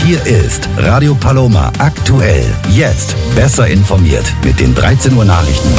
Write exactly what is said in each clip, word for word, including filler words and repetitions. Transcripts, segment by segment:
Hier ist Radio Paloma aktuell. Jetzt besser informiert mit den dreizehn Uhr Nachrichten.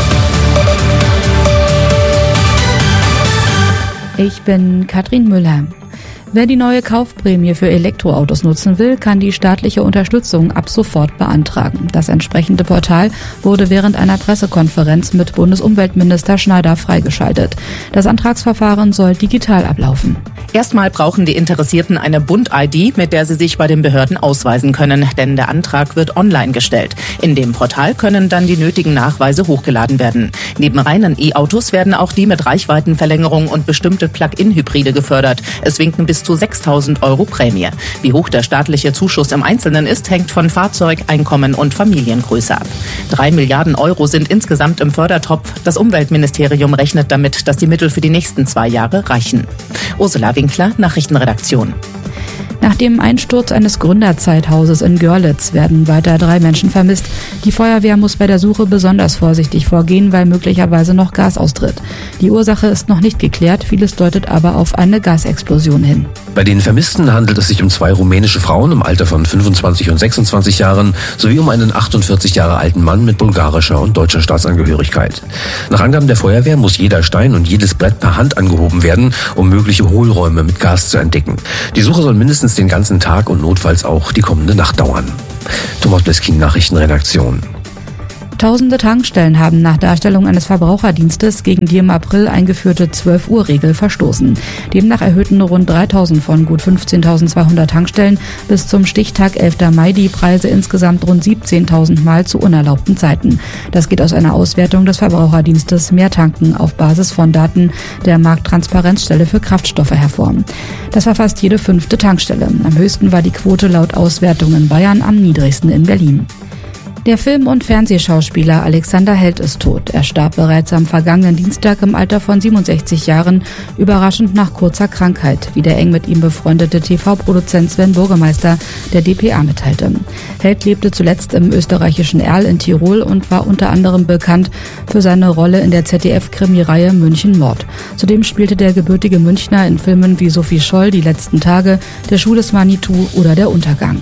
Ich bin Katrin Müller. Wer die neue Kaufprämie für Elektroautos nutzen will, kann die staatliche Unterstützung ab sofort beantragen. Das entsprechende Portal wurde während einer Pressekonferenz mit Bundesumweltminister Schneider freigeschaltet. Das Antragsverfahren soll digital ablaufen. Erstmal brauchen die Interessierten eine Bund-I D, mit der sie sich bei den Behörden ausweisen können, denn der Antrag wird online gestellt. In dem Portal können dann die nötigen Nachweise hochgeladen werden. Neben reinen E-Autos werden auch die mit Reichweitenverlängerung und bestimmte Plug-in-Hybride gefördert. Es winken bis zu sechstausend Euro Prämie. Wie hoch der staatliche Zuschuss im Einzelnen ist, hängt von Fahrzeug, Einkommen und Familiengröße ab. Drei Milliarden Euro sind insgesamt im Fördertopf. Das Umweltministerium rechnet damit, dass die Mittel für die nächsten zwei Jahre reichen. Ursula Winkler, Nachrichtenredaktion. Nach dem Einsturz eines Gründerzeithauses in Görlitz werden weiter drei Menschen vermisst. Die Feuerwehr muss bei der Suche besonders vorsichtig vorgehen, weil möglicherweise noch Gas austritt. Die Ursache ist noch nicht geklärt, vieles deutet aber auf eine Gasexplosion hin. Bei den Vermissten handelt es sich um zwei rumänische Frauen im Alter von fünfundzwanzig und sechsundzwanzig Jahren sowie um einen achtundvierzig Jahre alten Mann mit bulgarischer und deutscher Staatsangehörigkeit. Nach Angaben der Feuerwehr muss jeder Stein und jedes Brett per Hand angehoben werden, um mögliche Hohlräume mit Gas zu entdecken. Die Suche soll mindestens den ganzen Tag und notfalls auch die kommende Nacht dauern. Thomas Bleskin, Nachrichtenredaktion. Tausende Tankstellen haben nach Darstellung eines Verbraucherdienstes gegen die im April eingeführte zwölf Uhr Regel verstoßen. Demnach erhöhten rund dreitausend von gut fünfzehntausendzweihundert Tankstellen bis zum Stichtag elfter Mai die Preise insgesamt rund siebzehntausend Mal zu unerlaubten Zeiten. Das geht aus einer Auswertung des Verbraucherdienstes Mehr Tanken auf Basis von Daten der Markttransparenzstelle für Kraftstoffe hervor. Das war fast jede fünfte Tankstelle. Am höchsten war die Quote laut Auswertung in Bayern, am niedrigsten in Berlin. Der Film- und Fernsehschauspieler Alexander Held ist tot. Er starb bereits am vergangenen Dienstag im Alter von siebenundsechzig Jahren, überraschend nach kurzer Krankheit, wie der eng mit ihm befreundete T V-Produzent Sven Burgemeister der D P A mitteilte. Held lebte zuletzt im österreichischen Erl in Tirol und war unter anderem bekannt für seine Rolle in der Z D F-Krimireihe München Mord. Zudem spielte der gebürtige Münchner in Filmen wie Sophie Scholl, Die letzten Tage, Der Schuh des Manitou oder Der Untergang.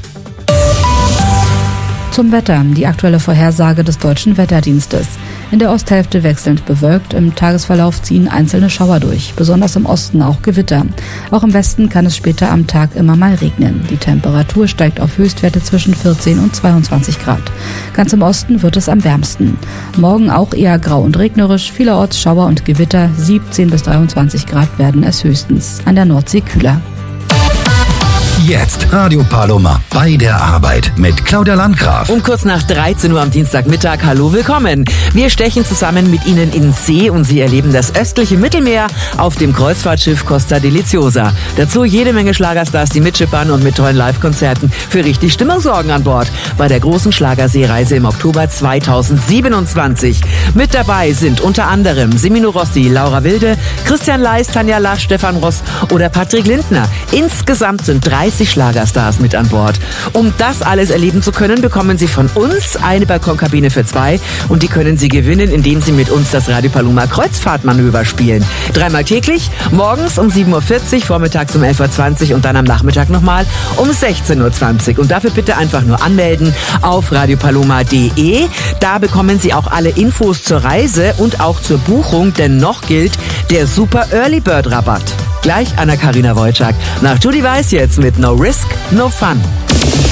Zum Wetter, die aktuelle Vorhersage des Deutschen Wetterdienstes. In der Osthälfte wechselnd bewölkt, im Tagesverlauf ziehen einzelne Schauer durch, besonders im Osten auch Gewitter. Auch im Westen kann es später am Tag immer mal regnen. Die Temperatur steigt auf Höchstwerte zwischen vierzehn und zweiundzwanzig Grad. Ganz im Osten wird es am wärmsten. Morgen auch eher grau und regnerisch, vielerorts Schauer und Gewitter, siebzehn bis dreiundzwanzig Grad werden es höchstens. An der Nordsee kühler. Jetzt Radio Paloma bei der Arbeit mit Claudia Landgraf. Um kurz nach dreizehn Uhr am Dienstagmittag. Hallo, willkommen. Wir stechen zusammen mit Ihnen ins See und Sie erleben das östliche Mittelmeer auf dem Kreuzfahrtschiff Costa Deliziosa. Dazu jede Menge Schlagerstars, die mitschippern und mit tollen Live-Konzerten für richtig Stimmung sorgen an Bord. Bei der großen Schlagerseereise im Oktober zweitausendsiebenundzwanzig. Mit dabei sind unter anderem Semino Rossi, Laura Wilde, Christian Leis, Tanja Lasch, Stefan Ross oder Patrick Lindner. Insgesamt sind dreißig Schlagerstars mit an Bord. Um das alles erleben zu können, bekommen Sie von uns eine Balkonkabine für zwei und die können Sie gewinnen, indem Sie mit uns das Radio Paloma Kreuzfahrtmanöver spielen. Dreimal täglich, morgens um sieben Uhr vierzig, vormittags um elf Uhr zwanzig und dann am Nachmittag nochmal um sechzehn Uhr zwanzig. Und dafür bitte einfach nur anmelden auf radiopaloma punkt de. Da bekommen Sie auch alle Infos zur Reise und auch zur Buchung, denn noch gilt der Super Early Bird Rabatt. Gleich Anna-Karina Wojcik nach Judy Weiss jetzt mit No Risk, No Fun.